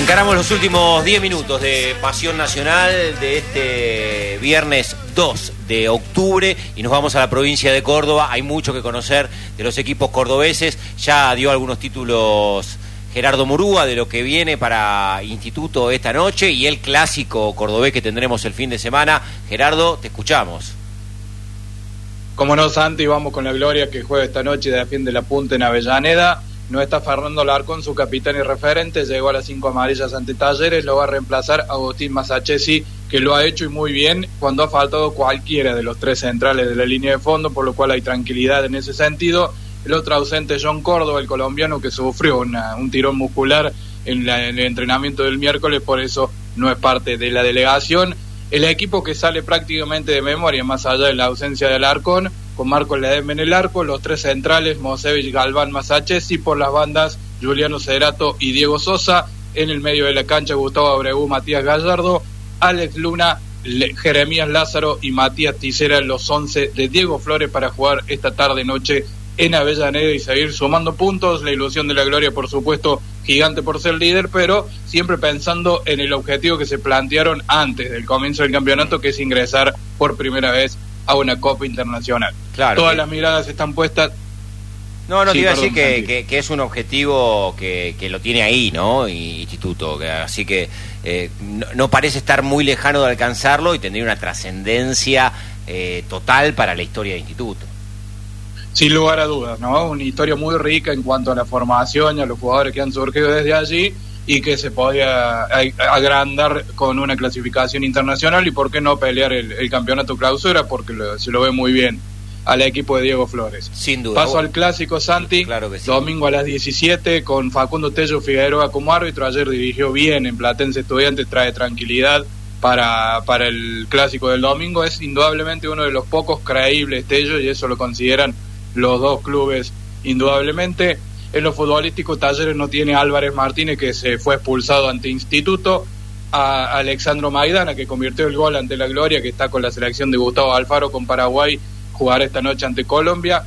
Encaramos los últimos 10 minutos de Pasión Nacional de este viernes 2 de octubre y nos vamos a la provincia de Córdoba. Hay mucho que conocer de los equipos cordobeses. Ya dio algunos títulos Gerardo Murúa de lo que viene para Instituto esta noche y el clásico cordobés que tendremos el fin de semana. Gerardo, te escuchamos. Como no, Santi, vamos con la Gloria que juega esta noche y defiende la punta en Avellaneda. No está Fernando Larcón, su capitán y referente, llegó a las 5 amarillas ante Talleres, lo va a reemplazar Agustín Masachesi, que lo ha hecho y muy bien cuando ha faltado cualquiera de los tres centrales de la línea de fondo, por lo cual hay tranquilidad en ese sentido. El otro ausente es John Córdoba, el colombiano, que sufrió un tirón muscular en el entrenamiento del miércoles, por eso no es parte de la delegación. El equipo que sale prácticamente de memoria, más allá de la ausencia del Larcón, con Marco Ledesma en el arco, los tres centrales, Mosevich, Galván, Masachesi, por las bandas, Juliano Cerato y Diego Sosa, en el medio de la cancha, Gustavo Abreu, Matías Gallardo, Alex Luna, Jeremías Lázaro y Matías Tisera, los 11 de Diego Flores para jugar esta tarde-noche en Avellaneda y seguir sumando puntos. La ilusión de la Gloria, por supuesto, gigante por ser líder, pero siempre pensando en el objetivo que se plantearon antes del comienzo del campeonato, que es ingresar por primera vez a una Copa Internacional. Claro, todas las miradas están puestas. No, te iba a decir que es un objetivo que lo tiene ahí, ¿no? Instituto, así que no parece estar muy lejano de alcanzarlo y tendría una trascendencia total para la historia de Instituto. Sin lugar a dudas, ¿no? Una historia muy rica en cuanto a la formación y a los jugadores que han surgido desde allí y que se podía agrandar con una clasificación internacional y por qué no pelear el campeonato clausura, porque se lo ve muy bien al equipo de Diego Flores. Sin duda. Paso al clásico, Santi. Claro que sí. Domingo a las 17 con Facundo Tello Figueroa como árbitro. Ayer dirigió bien en Platense Estudiantes, trae tranquilidad para el clásico del domingo. Es indudablemente uno de los pocos creíbles Tello y eso lo consideran los dos clubes indudablemente. En lo futbolístico, Talleres no tiene a Álvarez Martínez, que se fue expulsado ante Instituto, a Alexandro Maidana, que convirtió el gol ante la Gloria, que está con la selección de Gustavo Alfaro con Paraguay, jugar esta noche ante Colombia.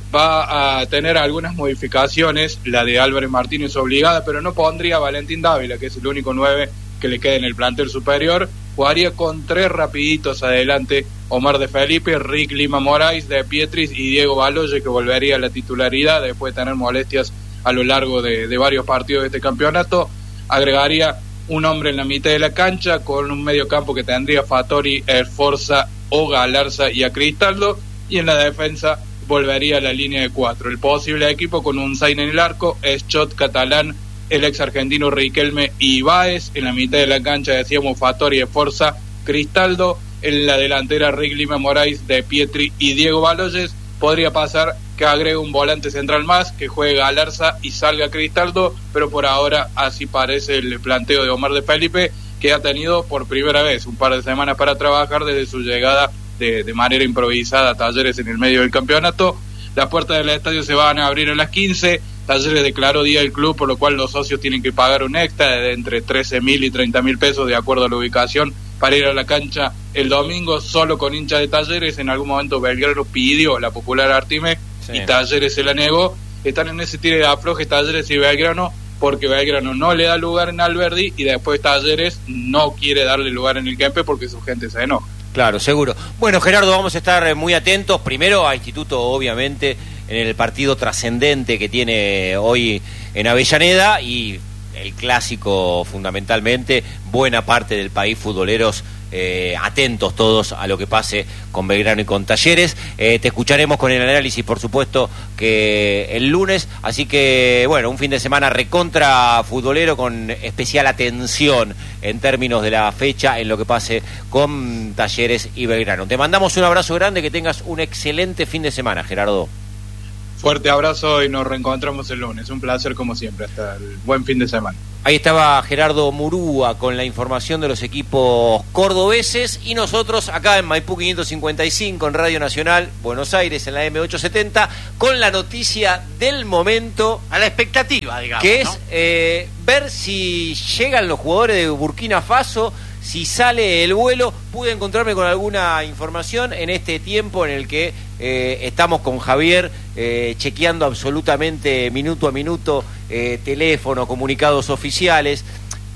Va a tener algunas modificaciones, la de Álvarez Martínez obligada, pero no pondría a Valentín Dávila, que es el único 9 que le queda en el plantel superior. Jugaría con 3 rapiditos adelante: Omar de Felipe, Rick Lima Moraes, de Pietris y Diego Baloye, que volvería a la titularidad después de tener molestias a lo largo de varios partidos de este campeonato. Agregaría un hombre en la mitad de la cancha con un medio campo que tendría Fattori, Esforza o Galarza y a Cristaldo, y en la defensa volvería a la línea de 4. El posible equipo con un Zayn en el arco es Chot, Catalán, el ex argentino Riquelme y Báez. En la mitad de la cancha decíamos Fattori, Esforza, Cristaldo. En la delantera Rick Lima Moraes, de Pietri y Diego Baloyes. Podría pasar que agregue un volante central más, que juegue Galarza y salga Cristaldo, pero por ahora así parece el planteo de Omar de Felipe, que ha tenido por primera vez un par de semanas para trabajar desde su llegada de manera improvisada a Talleres en el medio del campeonato. Las puertas del estadio se van a abrir a las 15. Talleres declaró día del club, por lo cual los socios tienen que pagar un extra de entre 13.000 y 30.000 pesos de acuerdo a la ubicación para ir a la cancha el domingo, solo con hinchas de Talleres. En algún momento Belgrano pidió la popular Artime, sí, y Talleres se la negó. Están en ese tire de afloje Talleres y Belgrano, porque Belgrano no le da lugar en Alberdi y después Talleres no quiere darle lugar en el Kempe porque su gente se enoja. Claro, seguro. Bueno, Gerardo, vamos a estar muy atentos. Primero a Instituto, obviamente, en el partido trascendente que tiene hoy en Avellaneda, y el clásico fundamentalmente. Buena parte del país futboleros atentos todos a lo que pase con Belgrano y con Talleres. Te escucharemos con el análisis, por supuesto, que el lunes. Así que, bueno, un fin de semana recontra futbolero con especial atención en términos de la fecha en lo que pase con Talleres y Belgrano. Te mandamos un abrazo grande, que tengas un excelente fin de semana, Gerardo. Fuerte abrazo y nos reencontramos el lunes. Un placer como siempre. Hasta el buen fin de semana. Ahí estaba Gerardo Murúa con la información de los equipos cordobeses, y nosotros acá en Maipú 555 en Radio Nacional Buenos Aires en la M870 con la noticia del momento, a la expectativa, digamos, que es ver si llegan los jugadores de Burkina Faso, si sale el vuelo. Pude encontrarme con alguna información en este tiempo en el que estamos con Javier chequeando absolutamente minuto a minuto teléfono, comunicados oficiales.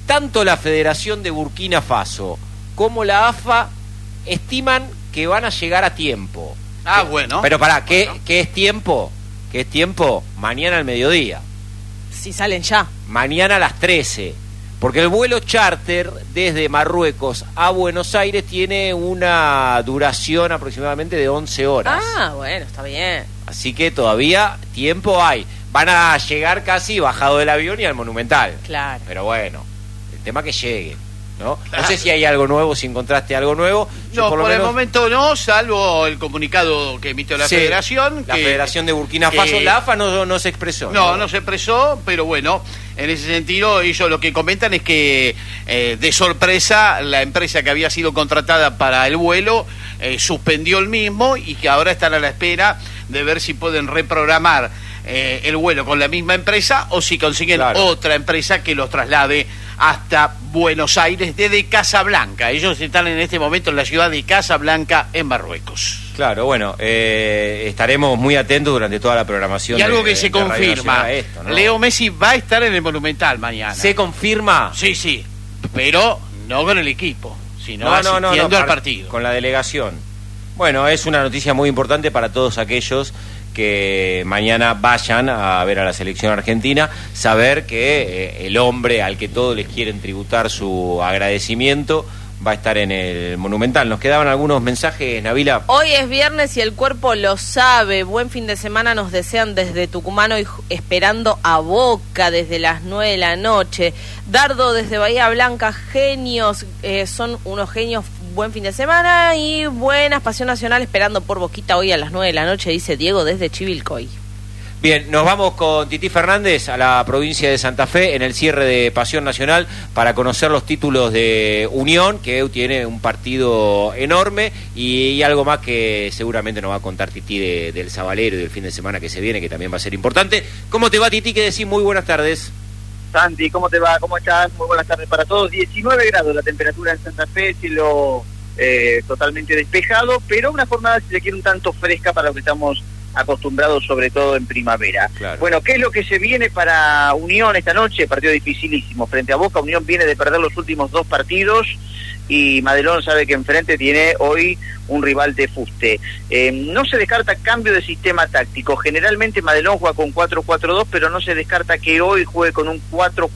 tanto la Federación de Burkina Faso como la AFA estiman que van a llegar a tiempo. Bueno. Pero pará, ¿qué es tiempo? ¿Qué es tiempo? Mañana al mediodía. Si salen ya. Mañana a las 13. Porque el vuelo charter desde Marruecos a Buenos Aires tiene una duración aproximadamente de 11 horas. Bueno, está bien. Así que todavía tiempo hay. Van a llegar casi bajado del avión y al Monumental. Claro. Pero bueno, el tema que lleguen, ¿no? Claro. No sé si hay algo nuevo, si encontraste algo nuevo. No, por el momento no, salvo el comunicado que emitió la Federación. La Federación de Burkina Faso, la AFA no se expresó. No se expresó, pero bueno, en ese sentido ellos lo que comentan es que de sorpresa la empresa que había sido contratada para el vuelo suspendió el mismo y que ahora están a la espera de ver si pueden reprogramar el vuelo con la misma empresa o si consiguen otra empresa que los traslade hasta Buenos Aires desde Casablanca. Ellos están en este momento en la ciudad de Casablanca, en Marruecos. Claro, bueno, estaremos muy atentos durante toda la programación. Y algo que se confirma, ¿no? Leo Messi va a estar en el Monumental mañana. ¿Se confirma? Sí, pero no con el equipo, sino asistiendo al partido. Con la delegación. Bueno, es una noticia muy importante para todos aquellos que mañana vayan a ver a la selección argentina, saber que el hombre al que todos les quieren tributar su agradecimiento va a estar en el Monumental. Nos quedaban algunos mensajes, Nabila. Hoy es viernes y el cuerpo lo sabe. Buen fin de semana nos desean desde Tucumán, hoy esperando a Boca desde las 9 de la noche. Dardo desde Bahía Blanca, genios, son unos genios. Buen fin de semana y buenas, Pasión Nacional esperando por Boquita hoy a las 9 de la noche, dice Diego desde Chivilcoy. Bien, nos vamos con Tití Fernández a la provincia de Santa Fe en el cierre de Pasión Nacional para conocer los títulos de Unión, que tiene un partido enorme y algo más que seguramente nos va a contar Tití del Sabalero y del fin de semana que se viene, que también va a ser importante. ¿Cómo te va, Tití? ¿Qué decís? Muy buenas tardes. Santi, ¿cómo te va? ¿Cómo estás? Muy buenas tardes para todos. 19 grados la temperatura en Santa Fe, cielo totalmente despejado, pero una jornada, si se quiere, un tanto fresca para lo que estamos acostumbrados, sobre todo en primavera. Claro. Bueno, ¿qué es lo que se viene para Unión esta noche? Partido dificilísimo. Frente a Boca, Unión viene de perder los últimos 2 partidos y Madelón sabe que enfrente tiene hoy un rival de fuste. No se descarta cambio de sistema táctico. Generalmente Madelón juega con 4-4-2, pero no se descarta que hoy juegue con un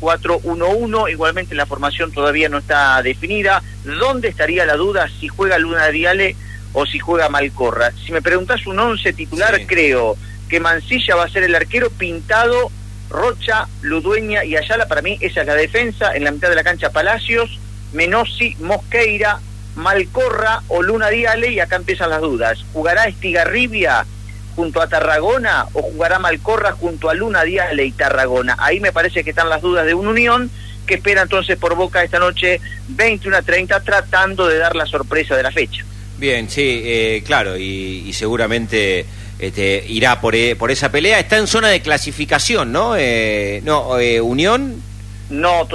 4-4-1-1. Igualmente la formación todavía no está definida. ¿Dónde estaría la duda si juega Luna Diale o si juega Malcorra? Si me preguntás un 11 titular, creo que Mancilla va a ser el arquero, Pintado, Rocha, Ludueña y Ayala. Para mí esa es la defensa. En la mitad de la cancha Palacios, Menossi, Mosqueira, Malcorra o Luna Diale, y acá empiezan las dudas. ¿Jugará Estigarribia junto a Tarragona o jugará Malcorra junto a Luna Diale y Tarragona? Ahí me parece que están las dudas de un Unión que espera entonces por Boca esta noche 21:30, tratando de dar la sorpresa de la fecha. Bien, sí, claro, y seguramente irá por esa pelea. Está en zona de clasificación, ¿no? Unión. No.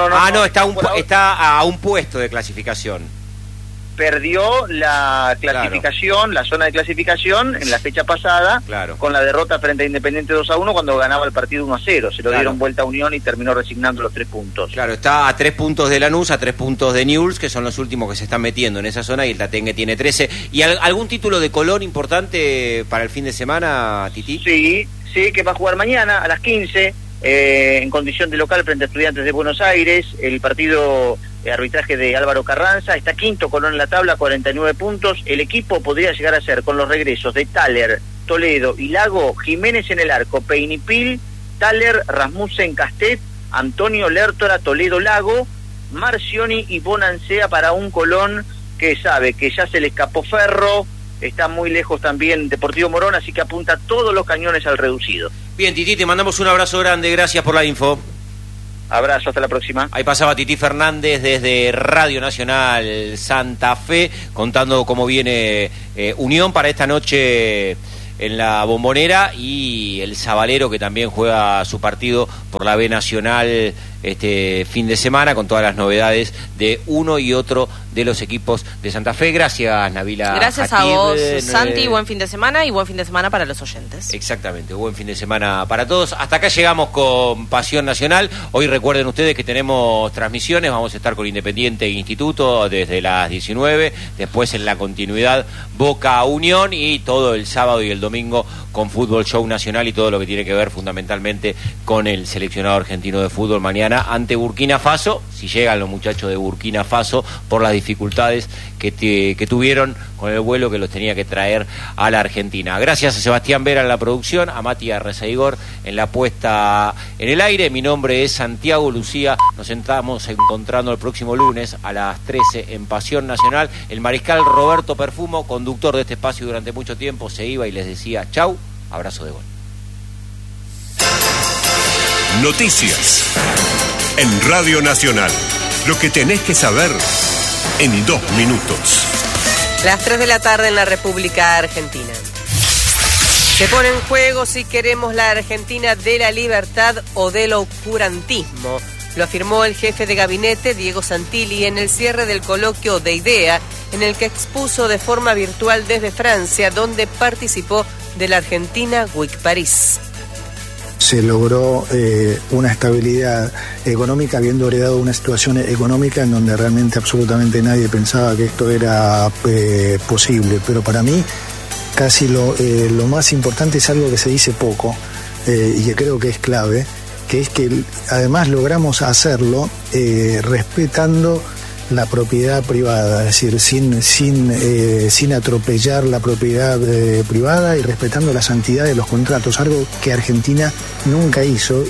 Está a un puesto de clasificación. Perdió la clasificación, la zona de clasificación en la fecha pasada, con la derrota frente a Independiente 2-1 cuando ganaba el partido 1-0. Se lo dieron vuelta a Unión y terminó resignando los 3 puntos. Claro, está a 3 puntos de Lanús, a 3 puntos de Newell's, que son los últimos que se están metiendo en esa zona, y el Tatengue tiene 13. ¿Y algún título de Colón importante para el fin de semana, Tití? Sí, que va a jugar mañana a las 15, en condición de local frente a Estudiantes de Buenos Aires. El partido de arbitraje de Álvaro Carranza, está quinto Colón en la tabla, 49 puntos. El equipo podría llegar a ser, con los regresos de Thaler, Toledo y Lago, Jiménez en el arco, Peinipil, Thaler, Rasmussen, Castet, Antonio Lertora, Toledo, Lago, Marcioni y Bonancea para un Colón que sabe que ya se le escapó Ferro, está muy lejos también Deportivo Morón, así que apunta todos los cañones al reducido. Bien, Tití, te mandamos un abrazo grande, gracias por la info. Abrazo, hasta la próxima. Ahí pasaba Tití Fernández desde Radio Nacional Santa Fe, contando cómo viene Unión para esta noche en la Bombonera, y el Sabalero, que también juega su partido por la B Nacional este fin de semana con todas las novedades de uno y otro de los equipos de Santa Fe. Gracias, Nabila. Gracias Hatib, a vos, Santi. Buen fin de semana y buen fin de semana para los oyentes. Exactamente, buen fin de semana para todos. Hasta acá llegamos con Pasión Nacional. Hoy recuerden ustedes que tenemos transmisiones. Vamos a estar con Independiente e Instituto desde las 19. Después en la continuidad Boca Unión y todo el sábado y el domingo con Fútbol Show Nacional y todo lo que tiene que ver fundamentalmente con el seleccionado argentino de fútbol mañana ante Burkina Faso, si llegan los muchachos de Burkina Faso por las dificultades que tuvieron con el vuelo que los tenía que traer a la Argentina. Gracias a Sebastián Vera en la producción, a Matías Rezaigor en la puesta en el aire. Mi nombre es Santiago Lucía. Nos estamos encontrando el próximo lunes a las 13 en Pasión Nacional. El mariscal Roberto Perfumo, conductor de este espacio durante mucho tiempo, se iba y les decía chau, abrazo de gol. Noticias en Radio Nacional. Lo que tenés que saber en 2 minutos. Las 3 de la tarde en la República Argentina. Se pone en juego si queremos la Argentina de la libertad o del oscurantismo. Lo afirmó el jefe de gabinete, Diego Santilli, en el cierre del coloquio de IDEA, en el que expuso de forma virtual desde Francia, donde participó de la Argentina Week París. Se logró una estabilidad económica, habiendo heredado una situación económica en donde realmente absolutamente nadie pensaba que esto era posible. Pero para mí casi lo más importante es algo que se dice poco y que creo que es clave, que es que además logramos hacerlo respetando la propiedad privada, es decir, sin atropellar la propiedad privada y respetando la santidad de los contratos, algo que Argentina nunca hizo.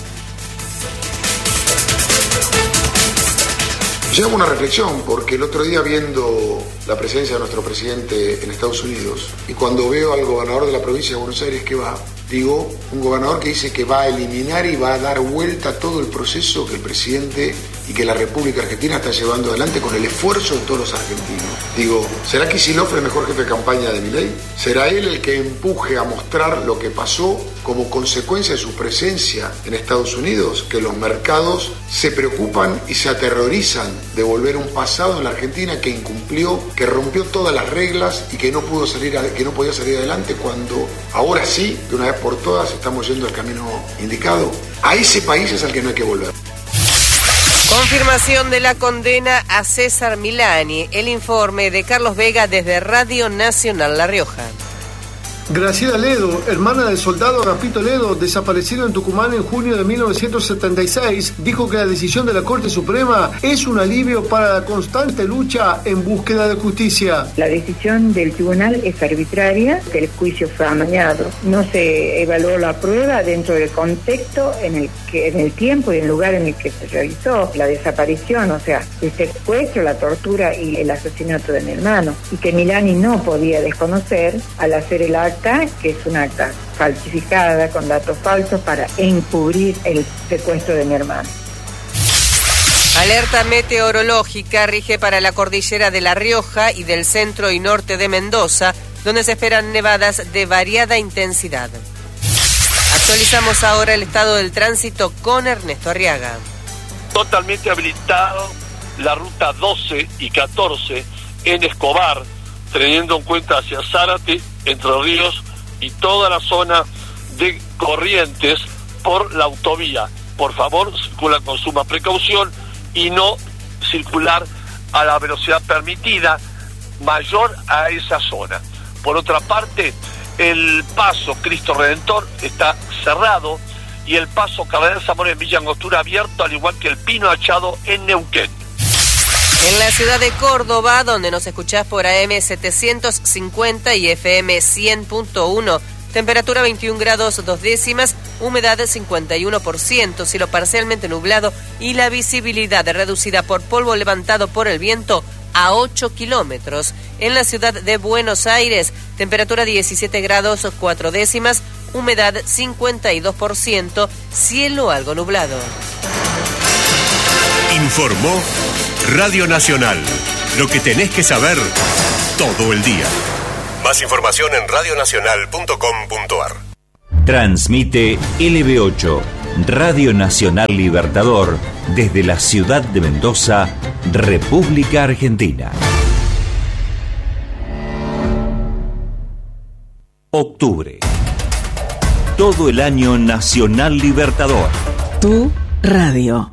Yo hago una reflexión, porque el otro día, viendo la presencia de nuestro presidente en Estados Unidos, y cuando veo al gobernador de la provincia de Buenos Aires que va, digo, un gobernador que dice que va a eliminar y va a dar vuelta a todo el proceso que el presidente y que la República Argentina está llevando adelante con el esfuerzo de todos los argentinos. Digo, ¿será Kicillof el mejor jefe de campaña de Milei? ¿Será él el que empuje a mostrar lo que pasó como consecuencia de su presencia en Estados Unidos? Que los mercados se preocupan y se aterrorizan de volver a un pasado en la Argentina que incumplió, que rompió todas las reglas y que no podía salir adelante, cuando ahora sí, de una vez por todas, estamos yendo al camino indicado. A ese país es al que no hay que volver. Confirmación de la condena a César Milani. El informe de Carlos Vega desde Radio Nacional La Rioja. Graciela Ledo, hermana del soldado Agapito Ledo, desaparecido en Tucumán en junio de 1976, dijo que la decisión de la Corte Suprema es un alivio para la constante lucha en búsqueda de justicia. La decisión del tribunal es arbitraria, que el juicio fue amañado. No se evaluó la prueba dentro del contexto en el tiempo y el lugar en el que se realizó la desaparición, o sea, el secuestro, la tortura y el asesinato de mi hermano, y que Milani no podía desconocer al hacer el acta, que es una acta falsificada con datos falsos para encubrir el secuestro de mi hermano. Alerta meteorológica rige para la cordillera de La Rioja y del centro y norte de Mendoza, donde se esperan nevadas de variada intensidad. Actualizamos ahora el estado del tránsito con Ernesto Arriaga. Totalmente habilitado la ruta 12 y 14 en Escobar, teniendo en cuenta hacia Zárate, Entre Ríos y toda la zona de Corrientes por la autovía. Por favor, circula con suma precaución y no circular a la velocidad permitida mayor a esa zona. Por otra parte, el paso Cristo Redentor está cerrado y el paso Cardenal Zamora en Villa Angostura abierto, al igual que el Pino Achado en Neuquén. En la ciudad de Córdoba, donde nos escuchás por AM 750 y FM 100.1, temperatura 21 grados 2 décimas, humedad 51%, cielo parcialmente nublado y la visibilidad reducida por polvo levantado por el viento a 8 kilómetros. En la ciudad de Buenos Aires, temperatura 17 grados 4 décimas, humedad 52%, cielo algo nublado. Informó Radio Nacional. Lo que tenés que saber todo el día. Más información en radionacional.com.ar. Transmite LB8, Radio Nacional Libertador, Desde la ciudad de Mendoza, República Argentina. Octubre. Todo el año Nacional Libertador. Tu radio.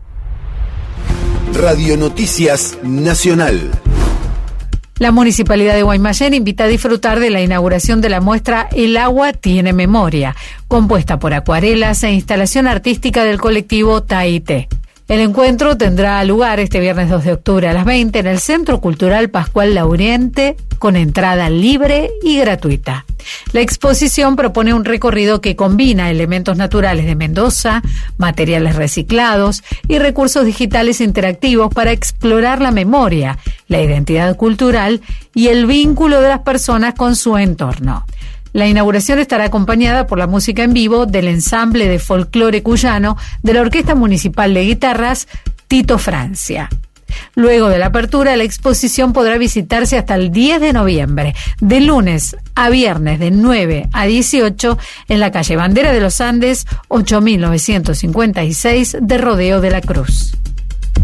Radio Noticias Nacional. La Municipalidad de Guaymallén invita a disfrutar de la inauguración de la muestra El agua tiene memoria, compuesta por acuarelas e instalación artística del colectivo Taité. El encuentro tendrá lugar este viernes 2 de octubre a las 20 en el Centro Cultural Pascual Lauriente, con entrada libre y gratuita. La exposición propone un recorrido que combina elementos naturales de Mendoza, materiales reciclados y recursos digitales interactivos para explorar la memoria, la identidad cultural y el vínculo de las personas con su entorno. La inauguración estará acompañada por la música en vivo del ensamble de folclore cuyano de la Orquesta Municipal de Guitarras Tito Francia. Luego de la apertura, la exposición podrá visitarse hasta el 10 de noviembre, de lunes a viernes de 9 a 18 en la calle Bandera de los Andes, 8956 de Rodeo de la Cruz.